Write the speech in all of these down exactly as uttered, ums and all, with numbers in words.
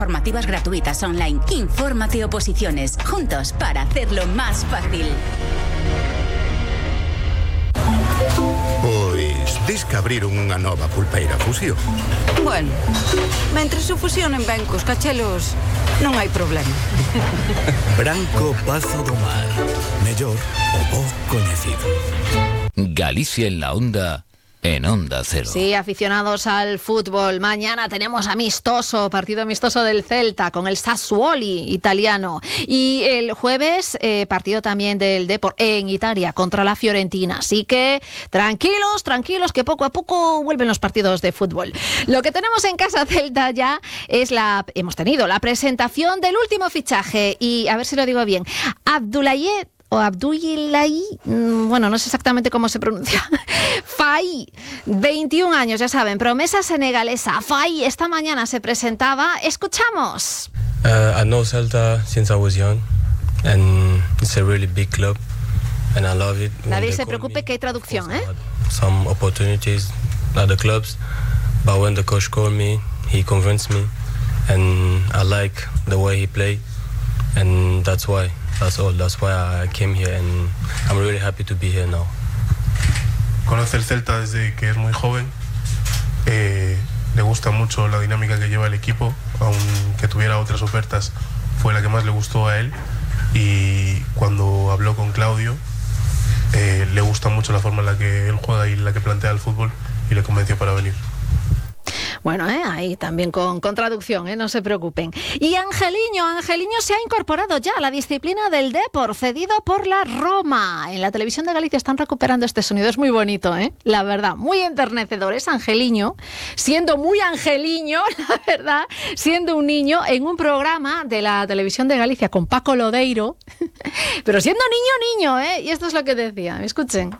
Formativas gratuitas online. Infórmate Oposiciones. Juntos para hacerlo más fácil. Pois, dis que abriron unha nova pulpeira Fusión. Bueno, mentres se fusionen ben cos cachelos, non hai problema. Branco Pazo do Mar. Mellor o bo coñecido. Galicia en la onda, en Onda Cero. Sí, aficionados al fútbol. Mañana tenemos amistoso, partido amistoso del Celta con el Sassuolo italiano. Y el jueves, eh, partido también del Depor en Italia contra la Fiorentina. Así que tranquilos, tranquilos, que poco a poco vuelven los partidos de fútbol. Lo que tenemos en Casa Celta ya es la... Hemos tenido la presentación del último fichaje. Y a ver si lo digo bien. Abdoulaye... o Abdoulaye, bueno, no sé exactamente cómo se pronuncia. Faye, veintiún años, ya saben, promesa senegalesa. Faye esta mañana se presentaba. Escuchamos. Uh, I know Celta since I was young, and it's a really big club, and I love it. Nadie se preocupe que hay traducción, ¿eh? Some opportunities at the clubs, but when the coach called me, he convinced me, and I like the way he played, and that's why. That's all. That's why I came here, and I'm really happy to be here now. Conoce el Celta desde que es muy joven. Eh, le gusta mucho la dinámica que lleva el equipo, aunque tuviera otras ofertas, fue la que más le gustó a él. Y cuando habló con Claudio, eh, le gusta mucho la forma en la que él juega y la que plantea el fútbol, y le convenció para venir. Bueno, eh, ahí también con, con traducción, eh, no se preocupen. Y Angeliño, Angeliño se ha incorporado ya a la disciplina del Depor, cedido por la Roma. En la televisión de Galicia están recuperando este sonido, es muy bonito, ¿eh? La verdad, muy enternecedor. Es Angeliño, siendo muy Angeliño, la verdad, siendo un niño en un programa de la televisión de Galicia con Paco Lodeiro, pero siendo niño, niño, ¿eh? Y esto es lo que decía, escuchen.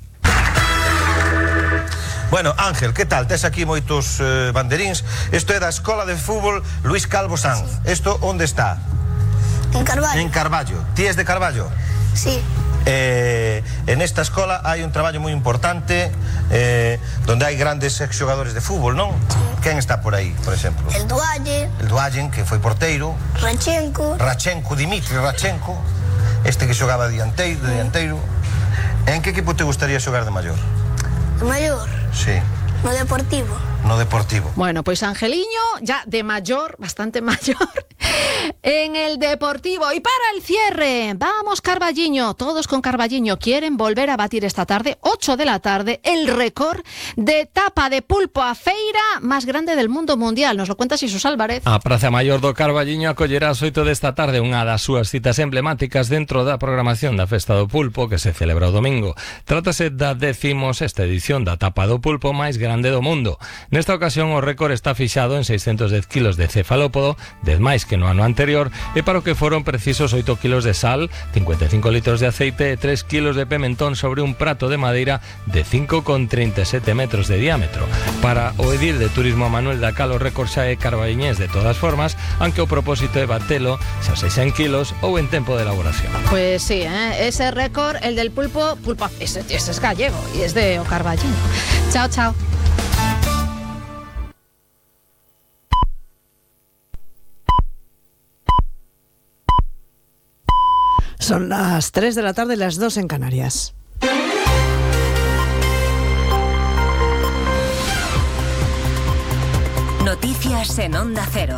Bueno, Ángel, que tal? Tes aquí moitos eh, banderíns. Isto é da Escola de Fútbol Luís Calvo Sanz. Isto onde está? En Carballo. En Carballo. Ti es de Carballo? Sí. Eh, en esta escola hai un traballo moi importante eh, donde hai grandes exxogadores de fútbol, non? Sí. Quen está por aí, por exemplo? El Dualle. El Duallen, que foi porteiro. Rachenko. Rachenko, Dimitri Rachenko. Este que xogaba dianteiro, de dianteiro. En que equipo te gustaría xogar de maior? De maior? Sí. No Deportivo. No Deportivo. Bueno, pues Angeliño, ya de mayor, bastante mayor, en el Deportivo. Y para el cierre, vamos Carballiño, todos con Carballiño. Quieren volver a batir esta tarde, ocho de la tarde, el récord de tapa de pulpo a feira más grande del mundo mundial. Nos lo cuenta Xisús Álvarez. A Praza Maior do Carballiño acollerá as oito desta tarde unha das súas citas emblemáticas dentro da programación da Festa do Pulpo que se celebra o domingo. Trátase da decimosexta edición da tapa do pulpo máis grande do mundo. Nesta ocasión o récord está fixado en seiscentos dez kilos de cefalópodo, dez máis que no ano anterior, e para o que foron precisos oito kilos de sal, cincuenta e cinco litros de aceite e tres kilos de pimentón sobre un prato de madeira de cinco coma treinta e sete metros de diámetro. Para o edil de Turismo Manuel da Cal o récord xa é carballiñés de todas formas, aunque o propósito é batelo xa seis en kilos ou en tempo de elaboración. Pues sí, ¿eh? Ese récord, el del pulpo, pulpo ese, ese es gallego y es de O Carballiño. Chao, chao. Son las tres de la tarde, las dos en Canarias. Noticias en Onda Cero.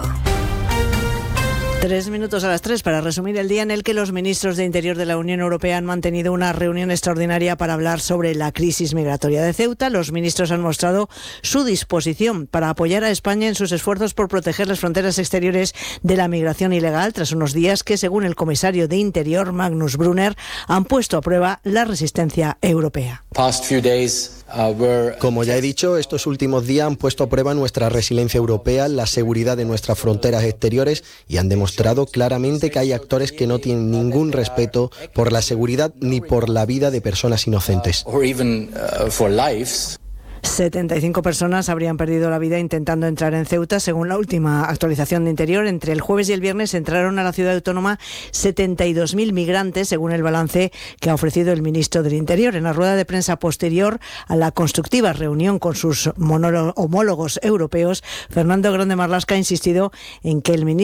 Tres minutos a las tres para resumir el día en el que los ministros de Interior de la Unión Europea han mantenido una reunión extraordinaria para hablar sobre la crisis migratoria de Ceuta. Los ministros han mostrado su disposición para apoyar a España en sus esfuerzos por proteger las fronteras exteriores de la migración ilegal, tras unos días que, según el comisario de Interior, Magnus Brunner, han puesto a prueba la resistencia europea. Como ya he dicho, estos últimos días han puesto a prueba nuestra resiliencia europea, la seguridad de nuestras fronteras exteriores y han demostrado claramente que hay actores que no tienen ningún respeto por la seguridad ni por la vida de personas inocentes. setenta y cinco personas habrían perdido la vida intentando entrar en Ceuta. Según la última actualización de Interior, entre el jueves y el viernes entraron a la ciudad autónoma setenta y dos mil migrantes, según el balance que ha ofrecido el ministro del Interior. En la rueda de prensa posterior a la constructiva reunión con sus homólogos europeos, Fernando Grande Marlaska ha insistido en que el ministro